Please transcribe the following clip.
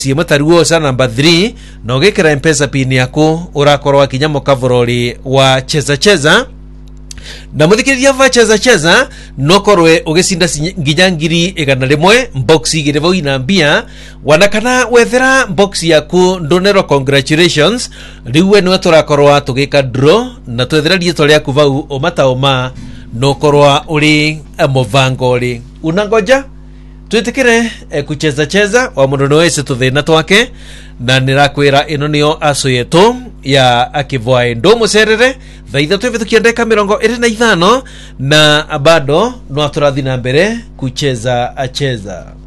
simu taruo sana namba 3 no gekera mpesa pin yako urakorwa kinyamo kavorori wa cheza na muthikiriria va cheza nokorwe ugesinda ngijangiri igana rimwe boxi girevo inambia wanakana wethera boxi yaku ndonero congratulations riwe no turakorwa tugika draw na twethera rieto rya kuvau omataoma nokorwa uri movango ri unangoja tuitikire kucheza wa mundu wese tuthina twake na nirakwira ino niyo aso yetu ya akivwae ndo mucerere thaitha tuvitukiyendeka 25 na bado no aturathi na mbere kucheza